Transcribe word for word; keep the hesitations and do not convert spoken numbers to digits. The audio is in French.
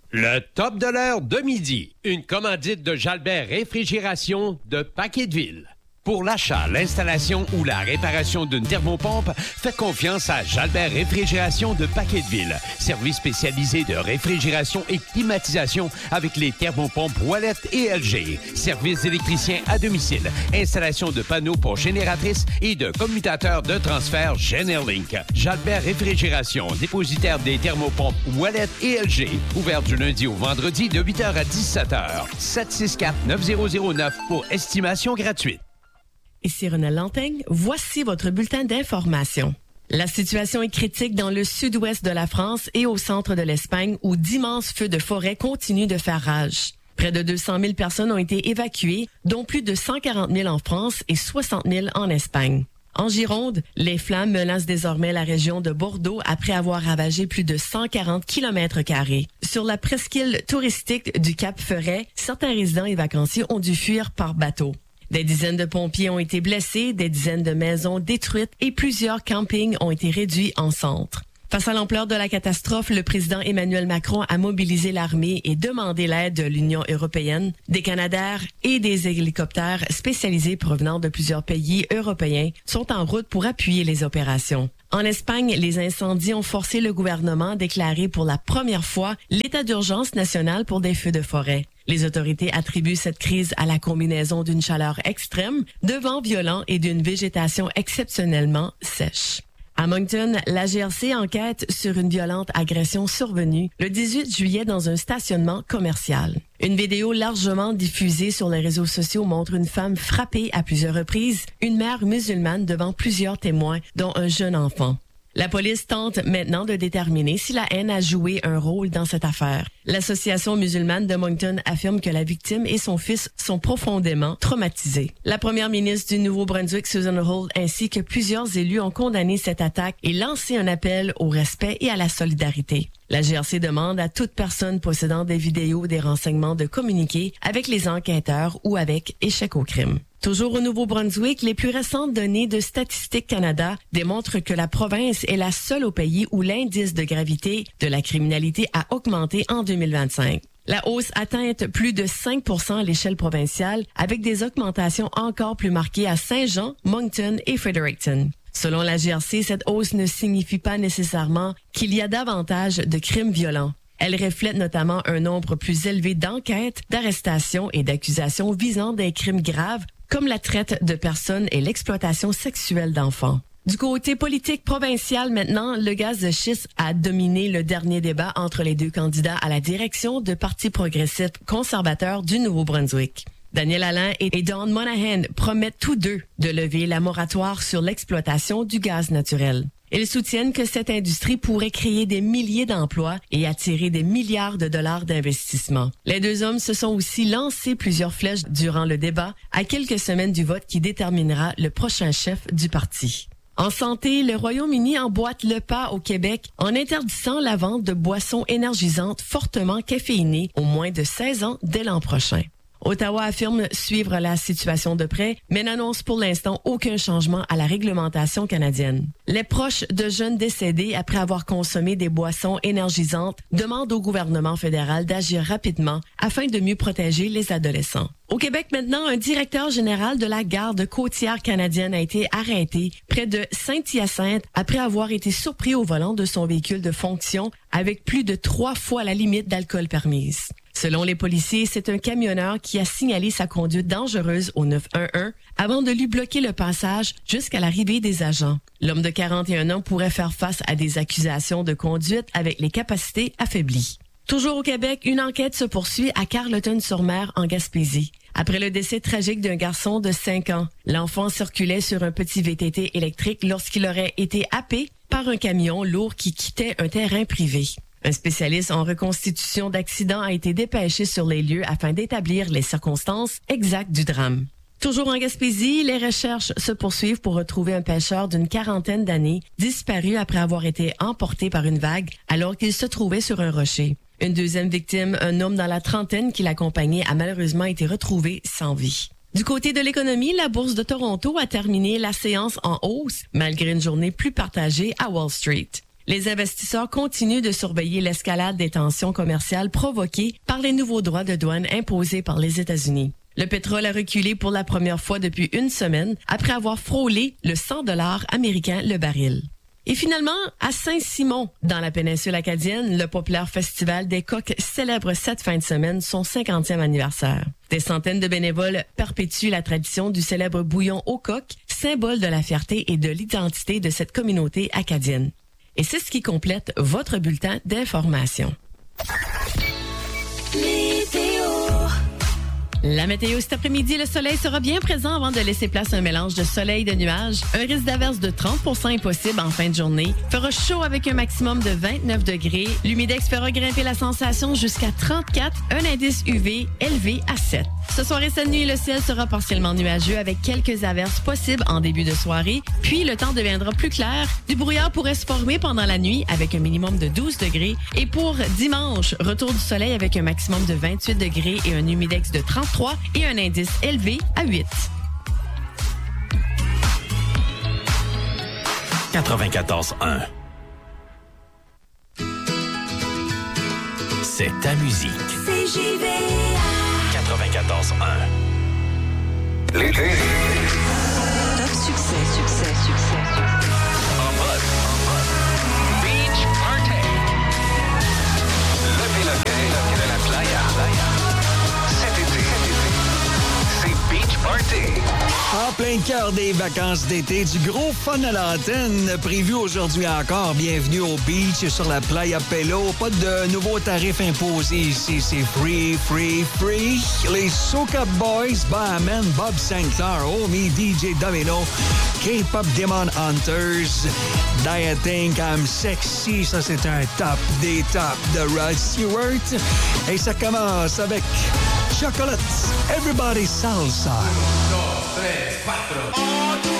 Le top de l'heure de midi. Une commandite de Jalbert Réfrigération de Paqueteville. Pour l'achat, l'installation ou la réparation d'une thermopompe, faites confiance à Jalbert Réfrigération de Paqueteville. Service spécialisé de réfrigération et climatisation avec les thermopompes Ouellette et L G. Service d'électricien à domicile. Installation de panneaux pour génératrices et de commutateurs de transfert Generlink. Jalbert Réfrigération, dépositaire des thermopompes Ouellette et L G. Ouvert du lundi au vendredi de huit heures à dix-sept heures. sept six quatre neuf zéro zéro neuf pour estimation gratuite. Ici Renelle Lantaigne, voici votre bulletin d'information. La situation est critique dans le sud-ouest de la France et au centre de l'Espagne où d'immenses feux de forêt continuent de faire rage. Près de deux cent mille personnes ont été évacuées, dont plus de cent quarante mille en France et soixante mille en Espagne. En Gironde, les flammes menacent désormais la région de Bordeaux après avoir ravagé plus de cent quarante kilomètres carrés. Sur la presqu'île touristique du Cap Ferret, certains résidents et vacanciers ont dû fuir par bateau. Des dizaines de pompiers ont été blessés, des dizaines de maisons détruites et plusieurs campings ont été réduits en centre. Face à l'ampleur de la catastrophe, le président Emmanuel Macron a mobilisé l'armée et demandé l'aide de l'Union européenne, des Canadair et des hélicoptères spécialisés provenant de plusieurs pays européens sont en route pour appuyer les opérations. En Espagne, les incendies ont forcé le gouvernement à déclarer pour la première fois l'état d'urgence national pour des feux de forêt. Les autorités attribuent cette crise à la combinaison d'une chaleur extrême, de vents violents et d'une végétation exceptionnellement sèche. À Moncton, la G R C enquête sur une violente agression survenue le dix-huit juillet dans un stationnement commercial. Une vidéo largement diffusée sur les réseaux sociaux montre une femme frappée à plusieurs reprises, une mère musulmane devant plusieurs témoins, dont un jeune enfant. La police tente maintenant de déterminer si la haine a joué un rôle dans cette affaire. L'Association musulmane de Moncton affirme que la victime et son fils sont profondément traumatisés. La première ministre du Nouveau-Brunswick, Susan Holt, ainsi que plusieurs élus ont condamné cette attaque et lancé un appel au respect et à la solidarité. La G R C demande à toute personne possédant des vidéos ou des renseignements de communiquer avec les enquêteurs ou avec Échec au crime. Toujours au Nouveau-Brunswick, les plus récentes données de Statistique Canada démontrent que la province est la seule au pays où l'indice de gravité de la criminalité a augmenté en deux mille vingt-cinq. La hausse atteint plus de cinq pour cent à l'échelle provinciale, avec des augmentations encore plus marquées à Saint-Jean, Moncton et Fredericton. Selon la G R C, cette hausse ne signifie pas nécessairement qu'il y a davantage de crimes violents. Elle reflète notamment un nombre plus élevé d'enquêtes, d'arrestations et d'accusations visant des crimes graves comme la traite de personnes et l'exploitation sexuelle d'enfants. Du côté politique provincial maintenant, le gaz de schiste a dominé le dernier débat entre les deux candidats à la direction de Parti progressif conservateur du Nouveau-Brunswick. Daniel Alain et Don Monahan promettent tous deux de lever la moratoire sur l'exploitation du gaz naturel. Ils soutiennent que cette industrie pourrait créer des milliers d'emplois et attirer des milliards de dollars d'investissement. Les deux hommes se sont aussi lancés plusieurs flèches durant le débat, à quelques semaines du vote qui déterminera le prochain chef du parti. En santé, le Royaume-Uni emboîte le pas au Québec en interdisant la vente de boissons énergisantes fortement caféinées aux moins de seize ans dès l'an prochain. Ottawa affirme suivre la situation de près, mais n'annonce pour l'instant aucun changement à la réglementation canadienne. Les proches de jeunes décédés après avoir consommé des boissons énergisantes demandent au gouvernement fédéral d'agir rapidement afin de mieux protéger les adolescents. Au Québec maintenant, un directeur général de la garde côtière canadienne a été arrêté près de Saint-Hyacinthe après avoir été surpris au volant de son véhicule de fonction avec plus de trois fois la limite d'alcool permise. Selon les policiers, c'est un camionneur qui a signalé sa conduite dangereuse au neuf un un avant de lui bloquer le passage jusqu'à l'arrivée des agents. L'homme de quarante et un ans pourrait faire face à des accusations de conduite avec les capacités affaiblies. Toujours au Québec, une enquête se poursuit à Carleton-sur-Mer en Gaspésie. Après le décès tragique d'un garçon de cinq ans, l'enfant circulait sur un petit V T T électrique lorsqu'il aurait été happé par un camion lourd qui quittait un terrain privé. Un spécialiste en reconstitution d'accidents a été dépêché sur les lieux afin d'établir les circonstances exactes du drame. Toujours en Gaspésie, les recherches se poursuivent pour retrouver un pêcheur d'une quarantaine d'années disparu après avoir été emporté par une vague alors qu'il se trouvait sur un rocher. Une deuxième victime, un homme dans la trentaine qui l'accompagnait, a malheureusement été retrouvé sans vie. Du côté de l'économie, la bourse de Toronto a terminé la séance en hausse malgré une journée plus partagée à Wall Street. Les investisseurs continuent de surveiller l'escalade des tensions commerciales provoquées par les nouveaux droits de douane imposés par les États-Unis. Le pétrole a reculé pour la première fois depuis une semaine après avoir frôlé le cent dollars américains le baril. Et finalement, à Saint-Simon, dans la péninsule acadienne, le populaire festival des coqs célèbre cette fin de semaine son cinquantième anniversaire. Des centaines de bénévoles perpétuent la tradition du célèbre bouillon au coq, symbole de la fierté et de l'identité de cette communauté acadienne. Et c'est ce qui complète votre bulletin d'information. La météo cet après-midi, le soleil sera bien présent avant de laisser place à un mélange de soleil et de nuages. Un risque d'averse de trente pour cent est possible en fin de journée. Fera chaud avec un maximum de vingt-neuf degrés. L'humidex fera grimper la sensation jusqu'à trente-quatre, un indice U V élevé à sept. Ce soir et cette nuit, le ciel sera partiellement nuageux avec quelques averses possibles en début de soirée. Puis, le temps deviendra plus clair. Du brouillard pourrait se former pendant la nuit avec un minimum de douze degrés. Et pour dimanche, retour du soleil avec un maximum de vingt-huit degrés et un humidex de trente-trois et un indice élevé à huit. quatre-vingt-quatorze un. C'est ta musique. C J V A quatre-vingt-quatorze un. L'été. Top succès, succès, succès, succès. En mode, en mode. Beach Party. Levez le pied de la playa. Cet été, c'est Beach Party. En plein cœur des vacances d'été, du gros fun à l'antenne prévu aujourd'hui encore. Bienvenue au beach sur la Playa Pelo. Pas de nouveaux tarifs imposés ici. C'est free, free, free. Les Soca Boys, Bahaman, Bob Sinclair, Omi, D J Domino, K-Pop Demon Hunters, Dieting, I'm Sexy. Ça, c'est un top des tops de Rod Stewart. Et ça commence avec Chocolate, Everybody Salsa. Dos, tres, cuatro.